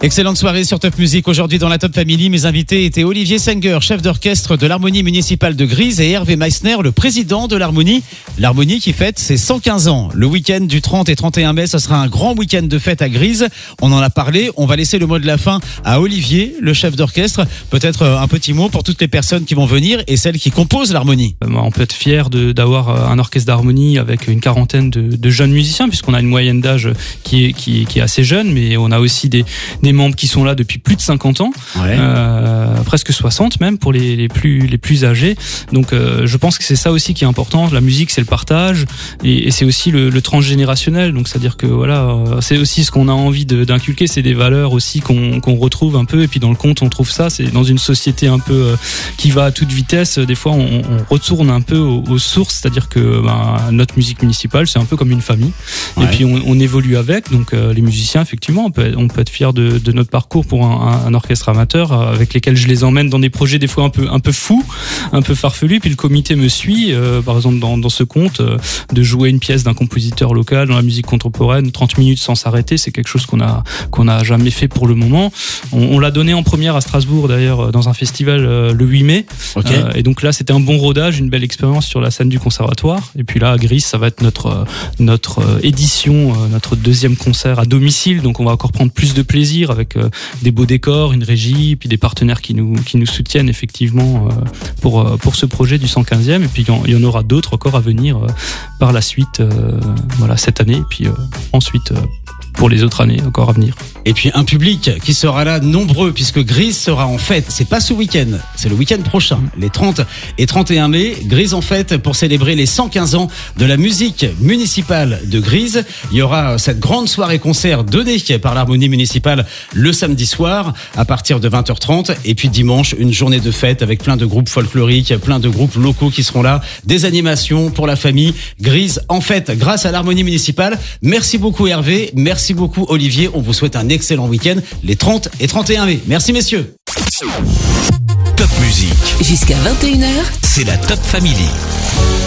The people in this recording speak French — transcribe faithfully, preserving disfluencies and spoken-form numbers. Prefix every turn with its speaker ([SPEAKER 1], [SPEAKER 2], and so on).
[SPEAKER 1] Excellente soirée sur Top Music. Aujourd'hui dans la Top Family, mes invités étaient Olivier Senger, chef d'orchestre de l'Harmonie municipale de Grise, et Hervé Meissner, le président de l'Harmonie. L'Harmonie qui fête ses cent quinze ans. Le week-end du trente et trente et un mai, ce sera un grand week-end de fête à Grise. On en a parlé. On va laisser le mot de la fin à Olivier, le chef d'orchestre. Peut-être un petit mot pour toutes les personnes qui vont venir et celles qui composent l'Harmonie.
[SPEAKER 2] On peut être fier de, d'avoir un orchestre d'harmonie avec une quarantaine de, de jeunes musiciens, puisqu'on a une moyenne d'âge qui est, qui, qui est assez jeune, mais on a aussi des, des membres qui sont là depuis plus de cinquante ans, ouais. euh, presque soixante même pour les, les, plus, les plus âgés. Donc euh, je pense que c'est ça aussi qui est important. La musique, c'est le partage, et, et c'est aussi le, le transgénérationnel. Donc c'est-à-dire que voilà, c'est aussi ce qu'on a envie de, d'inculquer, c'est des valeurs aussi qu'on, qu'on retrouve un peu. Et puis dans le conte, on trouve ça. C'est dans une société un peu euh, qui va à toute vitesse. Des fois, on, on retourne un peu aux, aux sources, c'est-à-dire que ben, notre musique municipale, c'est un peu comme une famille. Ouais. Et puis on, on évolue avec. Donc euh, les musiciens, effectivement, on peut être, on peut être fiers de, de notre parcours pour un, un orchestre amateur avec lesquels je les emmène dans des projets des fois un peu un peu fous, un peu farfelus. Puis le comité me suit, euh, par exemple dans, dans ce conte, euh, de jouer une pièce d'un compositeur local dans la musique contemporaine, trente minutes sans s'arrêter, c'est quelque chose qu'on a qu'on a jamais fait pour le moment. On, on l'a donné en première à Strasbourg d'ailleurs dans un festival euh, le huit mai. Okay. Euh, et donc là c'était un bon rodage, une belle expérience sur la scène du conservatoire. Et puis là à Grise, ça va être notre notre édition, notre deuxième concert à domicile. Donc on va encore prendre plus de plaisir avec euh, des beaux décors, une régie, puis des partenaires qui nous qui nous soutiennent effectivement euh, pour euh, pour ce projet du cent quinzième. Et puis il y, y en aura d'autres encore à venir euh, par la suite, euh, voilà cette année. Et puis euh, ensuite euh, pour les autres années encore à venir.
[SPEAKER 1] Et puis un public qui sera là nombreux, puisque Grise sera en fête. C'est pas ce week-end, c'est le week-end prochain, les trente et trente et un mai. Grise en fête pour célébrer les cent quinze ans de la musique municipale de Grise. Il y aura cette grande soirée concert donnée par l'Harmonie municipale le samedi soir à partir de vingt heures trente. Et puis dimanche, une journée de fête avec plein de groupes folkloriques, plein de groupes locaux qui seront là, des animations pour la famille. Grise en fête grâce à l'Harmonie municipale. Merci beaucoup Hervé, merci Merci beaucoup Olivier, on vous souhaite un excellent week-end les trente et trente et un mai. Merci messieurs.
[SPEAKER 3] Top Music.
[SPEAKER 4] Jusqu'à vingt et une heures.
[SPEAKER 3] C'est la Top Family.